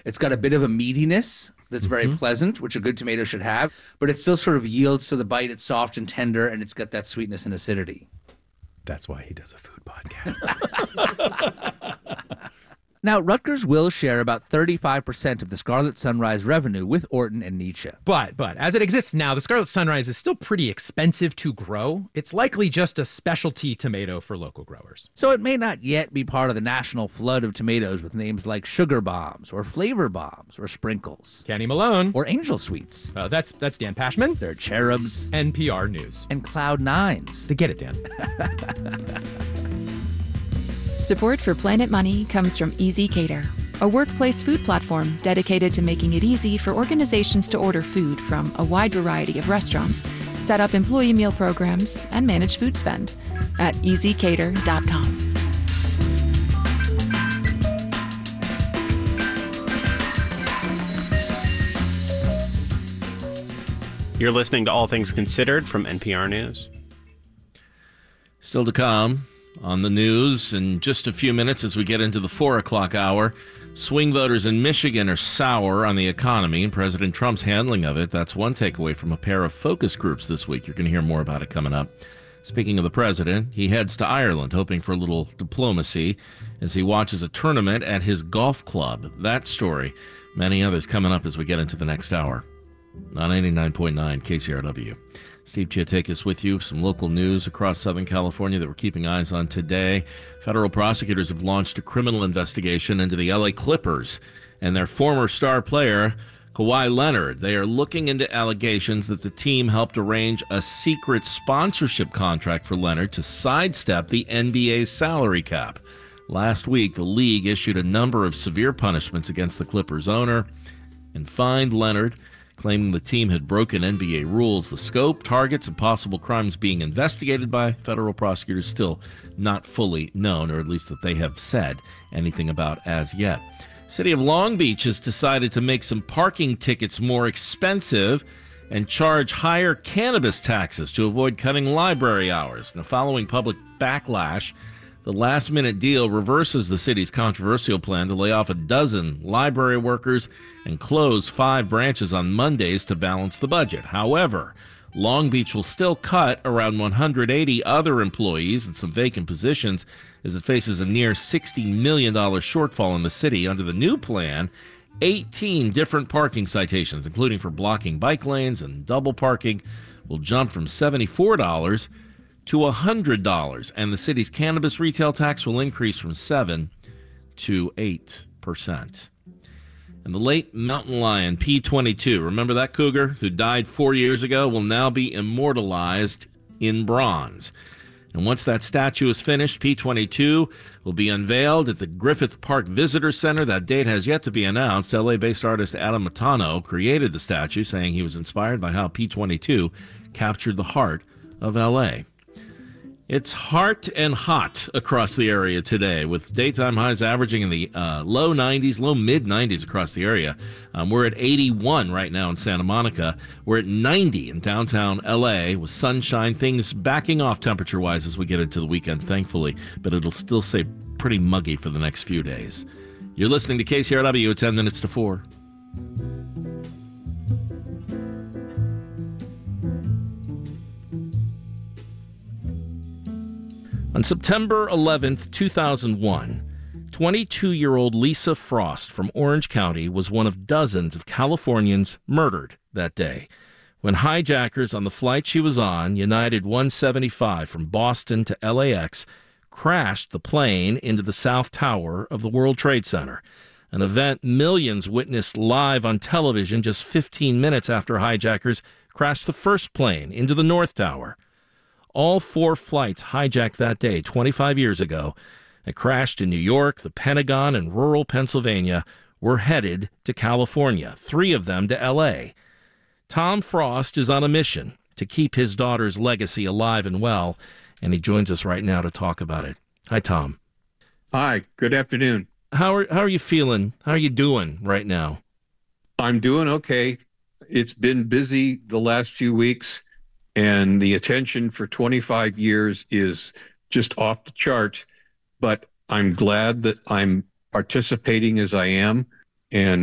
It's got a bit of a meatiness that's very pleasant, which a good tomato should have, but it still sort of yields to the bite. It's soft and tender, and it's got that sweetness and acidity. That's why he does a food podcast. Now, Rutgers will share about 35% of the Scarlet Sunrise revenue with Orton and Nietzsche. But as it exists now, the Scarlet Sunrise is still pretty expensive to grow. It's likely just a specialty tomato for local growers. So it may not yet be part of the national flood of tomatoes with names like Sugar Bombs or Flavor Bombs or Sprinkles. Kenny Malone. Or Angel Sweets. That's Dan Pashman. They're Cherubs. NPR News. And Cloud Nines. They get it, Dan. Support for Planet Money comes from Easy Cater, a workplace food platform dedicated to making it easy for organizations to order food from a wide variety of restaurants, set up employee meal programs, and manage food spend at easycater.com. You're listening to All Things Considered from NPR News. Still to come on the news in just a few minutes as we get into the 4 o'clock hour. Swing voters in Michigan are sour on the economy and President Trump's handling of it. That's one takeaway from a pair of focus groups this week. You're going to hear more about it coming up. Speaking of the president, he heads to Ireland, hoping for a little diplomacy as he watches a tournament at his golf club. That story, many others coming up as we get into the next hour on 89.9 KCRW. Steve Chiatakis with you. Some local news across Southern California that we're keeping eyes on today. Federal prosecutors have launched a criminal investigation into the LA Clippers and their former star player, Kawhi Leonard. They are looking into allegations that the team helped arrange a secret sponsorship contract for Leonard to sidestep the NBA's salary cap. Last week, the league issued a number of severe punishments against the Clippers owner and fined Leonard, claiming the team had broken NBA rules. The scope, targets, and possible crimes being investigated by federal prosecutors still not fully known, or at least that they have said anything about as yet. City of Long Beach has decided to make some parking tickets more expensive and charge higher cannabis taxes to avoid cutting library hours. Now, following public backlash, the last-minute deal reverses the city's controversial plan to lay off a dozen library workers and close 5 branches on Mondays to balance the budget. However, Long Beach will still cut around 180 other employees and some vacant positions as it faces a near $60 million shortfall in the city. Under the new plan, 18 different parking citations, including for blocking bike lanes and double parking, will jump from $74 to $100, and the city's cannabis retail tax will increase from 7% to 8%. And the late mountain lion P-22, remember that cougar who died 4 years ago, will now be immortalized in bronze. And once that statue is finished, P-22 will be unveiled at the Griffith Park Visitor Center. That date has yet to be announced. LA-based artist Adam Matano created the statue, saying he was inspired by how P-22 captured the heart of LA. It's heart and hot across the area today, with daytime highs averaging in the low 90s, low mid 90s across the area. We're at 81 right now in Santa Monica. We're at 90 in downtown LA with sunshine, things backing off temperature-wise as we get into the weekend, thankfully, but it'll still stay pretty muggy for the next few days. You're listening to KCRW at 10 minutes to 4. On September 11th, 2001, 22-year-old Lisa Frost from Orange County was one of dozens of Californians murdered that day when hijackers on the flight she was on, United 175 from Boston to LAX, crashed the plane into the South Tower of the World Trade Center, an event millions witnessed live on television just 15 minutes after hijackers crashed the first plane into the North Tower. All 4 flights hijacked that day 25 years ago and crashed in New York, the Pentagon, and rural Pennsylvania were headed to California, 3 of them to L.A. Tom Frost is on a mission to keep his daughter's legacy alive and well, and he joins us right now to talk about it. Hi, Tom. Hi, good afternoon. How are you feeling? How are you doing right now? I'm doing okay. It's been busy the last few weeks. And the attention for 25 years is just off the chart. But I'm glad that I'm participating as I am. And